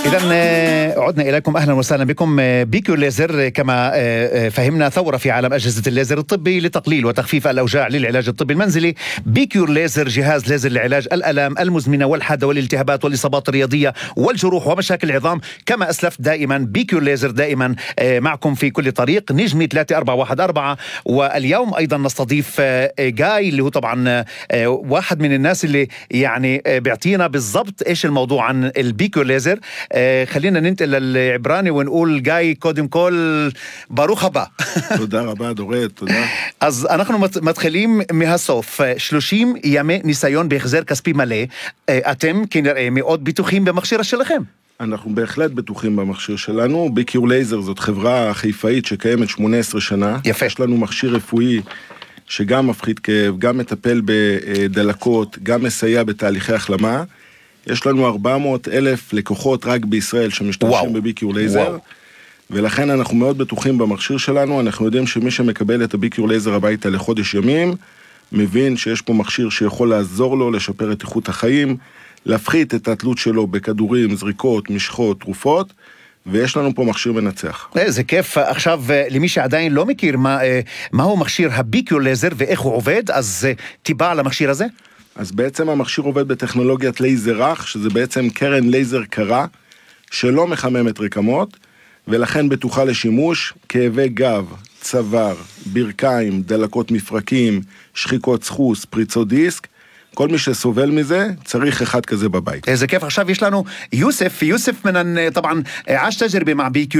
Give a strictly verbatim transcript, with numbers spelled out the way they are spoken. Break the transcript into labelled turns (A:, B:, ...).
A: إذن عدنا إليكم، أهلا وسهلا بكم. بيكيور ليزر كما فهمنا ثورة في عالم أجهزة الليزر الطبي لتقليل وتخفيف الأوجاع للعلاج الطبي المنزلي. بيكيور ليزر جهاز ليزر لعلاج الآلام المزمنة والحادة والالتهابات والإصابات الرياضية والجروح ومشاكل العظام. كما أسلفت دائما بيكيور ليزر دائما معكم في كل طريق. نجمي ثلاثة أربعة واحد أربعة. واليوم أيضا نستضيف جاي اللي هو طبعا واحد من الناس اللي يعني بيعطينا بالضبط إيش الموضوع عن البيكيور ليزر. خلينا ننتقل للعبراني ونقول جاي קודם כל ברוך הבא.
B: תודה רבה דורית, תודה.
A: אז אנחנו מתחילים מהסוף. שלושים ימי ניסיון בהחזר כספי מלא. אתם כנראה מאוד בטוחים במכשיר שלכם.
B: אנחנו בהחלט בטוחים במכשיר שלנו. ביקיור לייזר זאת חברה חיפאית שקיימת שמונה עשרה שנה.
A: יפה.
B: יש לנו מכשיר רפואי שגם מפחית כאב, גם מטפל בדלקות, גם מסייע בתהליכי החלמה. יש לנו ארבע מאות אלף לקוחות רק בישראל שמשתמשים בביקיור לייזר, וואו. ולכן אנחנו מאוד בטוחים במכשיר שלנו. אנחנו יודעים שמי שמקבל את הביקיור לייזר הביתה לחודש ימים, מבין שיש פה מכשיר שיכול לעזור לו לשפר את איכות החיים, להפחית את התלות שלו בכדורים, זריקות, משחות, תרופות, ויש לנו פה מכשיר מנצח.
A: זה כיף. עכשיו, למי שעדיין לא מכיר מה, מהו מכשיר הביקיור לייזר ואיך הוא עובד, אז טיפה על המכשיר הזה?
B: אז בעצם המכשיר עובד בטכנולוגיית לייזר רך, שזה בעצם קרן לייזר קרה, שלא מחממת רקמות, ולכן בטוחה לשימוש. כאבי גב, צוואר, ברכיים, דלקות מפרקים, שחיקות סחוס, פריצות דיסק, כל מי שסובל מזה, צריך אחד כזה בבית.
A: איזה כיף. עכשיו יש לנו יוסף, יוסף מנן, طبعا عاش تجربة مع بيكيور